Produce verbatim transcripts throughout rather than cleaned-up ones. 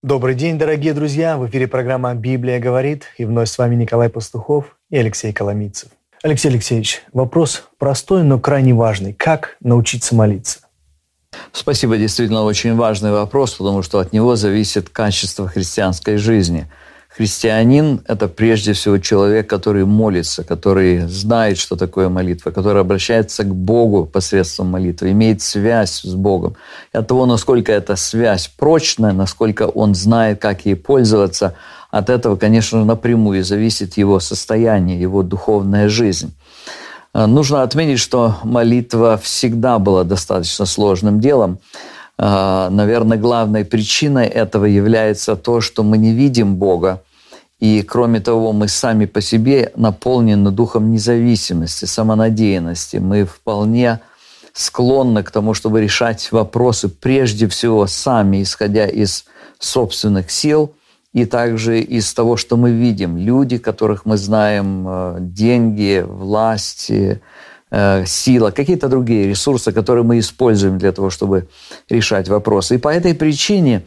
Добрый день, дорогие друзья! В эфире программа «Библия говорит», и вновь с вами Николай Пастухов и Алексей Коломийцев. Алексей Алексеевич, вопрос простой, но крайне важный. Как научиться молиться? Спасибо, действительно очень важный вопрос, потому что от него зависит качество христианской жизни. Христианин – это прежде всего человек, который молится, который знает, что такое молитва, который обращается к Богу посредством молитвы, имеет связь с Богом. И от того, насколько эта связь прочная, насколько он знает, как ей пользоваться, от этого, конечно, напрямую зависит его состояние, его духовная жизнь. Нужно отметить, что молитва всегда была достаточно сложным делом. Наверное, главной причиной этого является то, что мы не видим Бога, и, кроме того, мы сами по себе наполнены духом независимости, самонадеянности. Мы вполне склонны к тому, чтобы решать вопросы прежде всего сами, исходя из собственных сил, и также из того, что мы видим. Люди, которых мы знаем, деньги, власть, сила, какие-то другие ресурсы, которые мы используем для того, чтобы решать вопросы. И по этой причине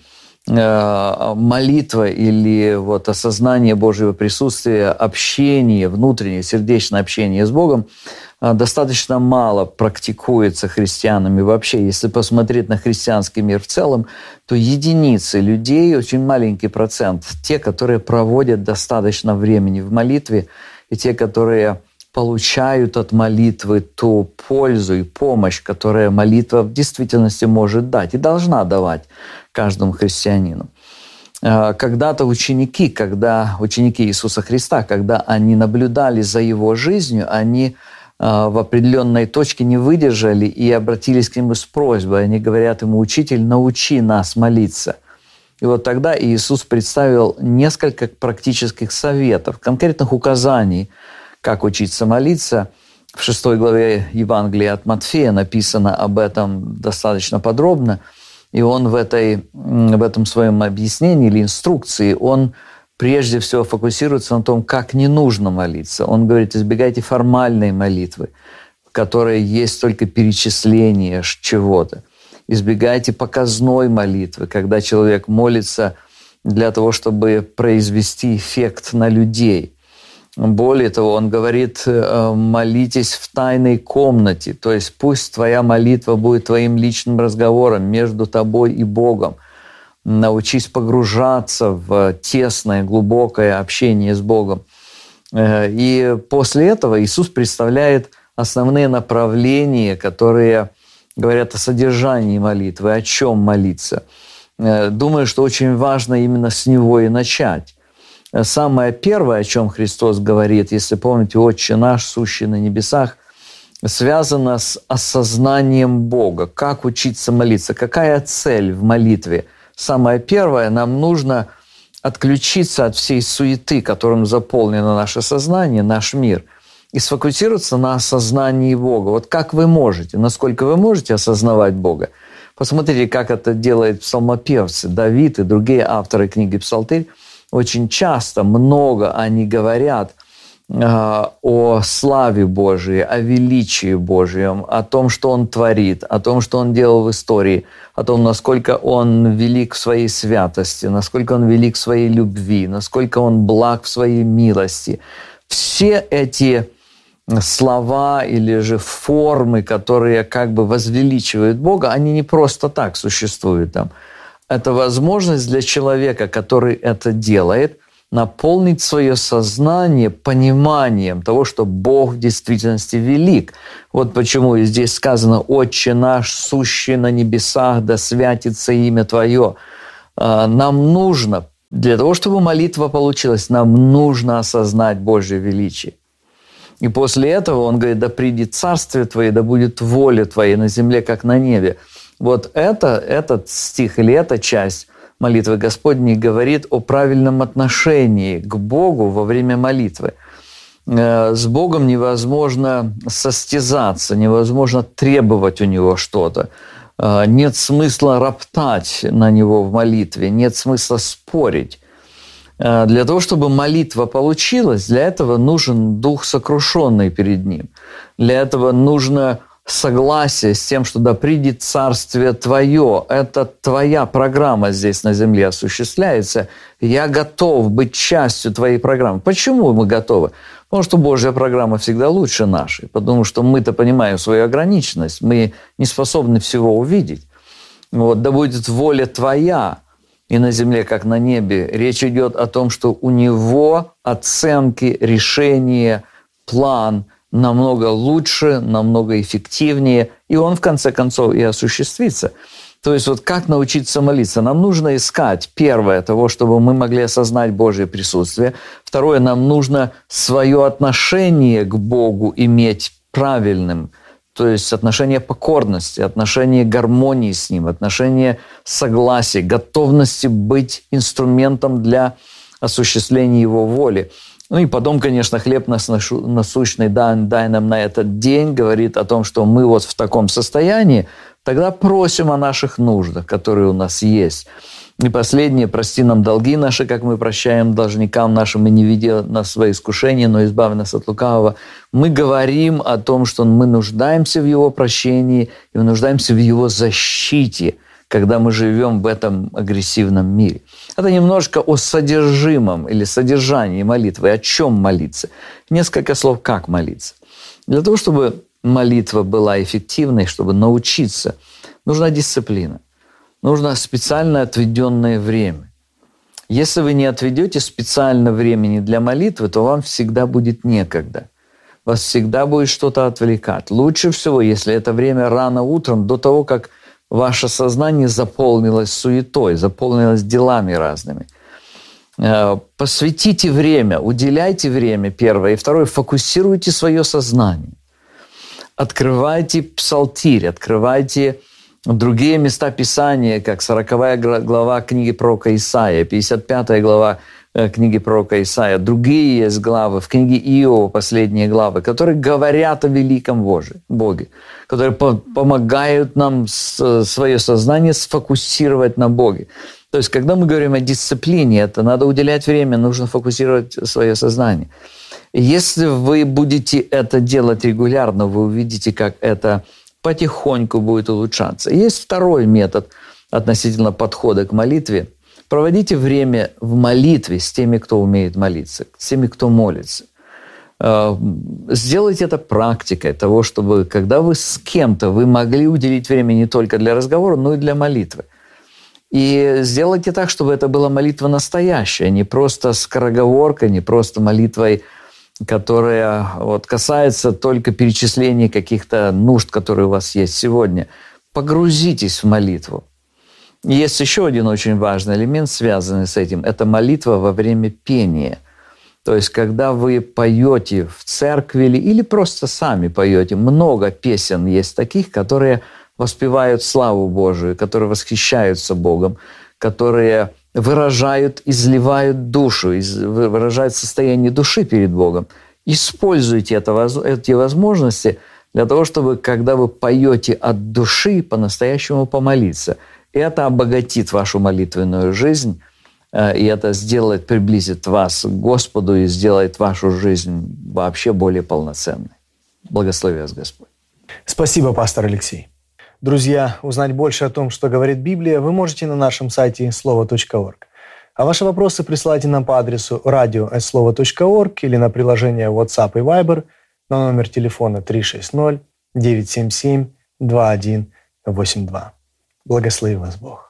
молитва или вот осознание Божьего присутствия, общение, внутреннее, сердечное общение с Богом достаточно мало практикуется христианами вообще. Если посмотреть на христианский мир в целом, то единицы людей, очень маленький процент, те, которые проводят достаточно времени в молитве, и те, которые получают от молитвы ту пользу и помощь, которую молитва в действительности может дать и должна давать каждому христианину. Когда-то ученики, когда ученики Иисуса Христа, когда они наблюдали за Его жизнью, они в определенной точке не выдержали и обратились к Нему с просьбой. Они говорят Ему: «Учитель, научи нас молиться». И вот тогда Иисус представил несколько практических советов, конкретных указаний, как учиться молиться. В шестой главе Евангелия от Матфея написано об этом достаточно подробно. И он в, этой, в этом своем объяснении или инструкции, он прежде всего фокусируется на том, как не нужно молиться. Он говорит: избегайте формальной молитвы, в которой есть только перечисление чего-то. Избегайте показной молитвы, когда человек молится для того, чтобы произвести эффект на людей. Более того, он говорит: молитесь в тайной комнате, то есть пусть твоя молитва будет твоим личным разговором между тобой и Богом. Научись погружаться в тесное, глубокое общение с Богом. И после этого Иисус представляет основные направления, которые говорят о содержании молитвы, о чем молиться. Думаю, что очень важно именно с него и начать. Самое первое, о чем Христос говорит, если помните, «Отче наш, сущий на небесах», связано с осознанием Бога. Как учиться молиться? Какая цель в молитве? Самое первое, нам нужно отключиться от всей суеты, которым заполнено наше сознание, наш мир, и сфокусироваться на осознании Бога. Вот как вы можете, насколько вы можете осознавать Бога? Посмотрите, как это делают псалмопевцы, Давид и другие авторы книги «Псалтырь». Очень часто, много они говорят э, о славе Божией, о величии Божьем, о том, что Он творит, о том, что Он делал в истории, о том, насколько Он велик в своей святости, насколько Он велик в своей любви, насколько Он благ в своей милости. Все эти слова или же формы, которые как бы возвеличивают Бога, они не просто так существуют там. Это возможность для человека, который это делает, наполнить свое сознание пониманием того, что Бог в действительности велик. Вот почему и здесь сказано: «Отче наш, сущий на небесах, да святится имя Твое». Нам нужно, для того, чтобы молитва получилась, нам нужно осознать Божье величие. И после этого он говорит: «Да придет царствие Твое, да будет воля Твоя на земле, как на небе». Вот это, этот стих или эта часть молитвы Господней говорит о правильном отношении к Богу во время молитвы. С Богом невозможно состязаться, невозможно требовать у Него что-то. Нет смысла роптать на Него в молитве, нет смысла спорить. Для того, чтобы молитва получилась, для этого нужен дух сокрушенный перед Ним. Для этого нужно согласие с тем, что да придет Царствие Твое, это Твоя программа здесь на земле осуществляется, я готов быть частью Твоей программы. Почему мы готовы? Потому что Божья программа всегда лучше нашей, потому что мы-то понимаем свою ограниченность, мы не способны всего увидеть. Вот, да будет воля Твоя и на земле, как на небе. Речь идет о том, что у Него оценки, решения, план намного лучше, намного эффективнее, и он, в конце концов, и осуществится. То есть вот как научиться молиться? Нам нужно искать, первое, того, чтобы мы могли осознать Божье присутствие. Второе, нам нужно свое отношение к Богу иметь правильным, то есть отношение покорности, отношение гармонии с Ним, отношение согласия, готовности быть инструментом для осуществления Его воли. Ну и потом, конечно, хлеб наш насущный дай, дай нам на этот день, говорит о том, что мы вот в таком состоянии, тогда просим о наших нуждах, которые у нас есть. И последнее, прости нам долги наши, как мы прощаем должникам нашим, и не веди нас в свои искушения, но избави нас от лукавого. Мы говорим о том, что мы нуждаемся в Его прощении, и мы нуждаемся в Его защите, когда мы живем в этом агрессивном мире. Это немножко о содержимом или содержании молитвы, о чем молиться. Несколько слов, как молиться. Для того, чтобы молитва была эффективной, чтобы научиться, нужна дисциплина, нужно специально отведенное время. Если вы не отведете специально времени для молитвы, то вам всегда будет некогда. Вас всегда будет что-то отвлекать. Лучше всего, если это время рано утром, до того, как ваше сознание заполнилось суетой, заполнилось делами разными. Посвятите время, уделяйте время, первое. И второе, фокусируйте свое сознание. Открывайте псалтирь, открывайте другие места Писания, как сороковая глава книги пророка Исаия, пятьдесят пятая глава книги пророка Исаия, другие есть главы, в книге Иова последние главы, которые говорят о великом Боге, которые помогают нам свое сознание сфокусировать на Боге. То есть, когда мы говорим о дисциплине, это надо уделять время, нужно фокусировать свое сознание. И если вы будете это делать регулярно, вы увидите, как это потихоньку будет улучшаться. Есть второй метод относительно подхода к молитве. Проводите время в молитве с теми, кто умеет молиться, с теми, кто молится. Сделайте это практикой того, чтобы, когда вы с кем-то, вы могли уделить время не только для разговора, но и для молитвы. И сделайте так, чтобы это была молитва настоящая, не просто скороговоркой, не просто молитвой, которая вот касается только перечисления каких-то нужд, которые у вас есть сегодня. Погрузитесь в молитву. И есть еще один очень важный элемент, связанный с этим. Это молитва во время пения. То есть, когда вы поете в церкви или просто сами поете, много песен есть таких, которые воспевают славу Божию, которые восхищаются Богом, которые выражают, изливают душу, выражают состояние души перед Богом. Используйте это, эти возможности для того, чтобы, когда вы поете от души, по-настоящему помолиться. Это обогатит вашу молитвенную жизнь, и это сделает, приблизит вас к Господу и сделает вашу жизнь вообще более полноценной. Благослови вас, Господь. Спасибо, пастор Алексей. Друзья, узнать больше о том, что говорит Библия, вы можете на нашем сайте слово точка орг. А ваши вопросы присылайте нам по адресу радио эт слово точка орг или на приложение WhatsApp и Viber на номер телефона три шесть ноль девять семь семь два один восемь два. Благослови вас Бог.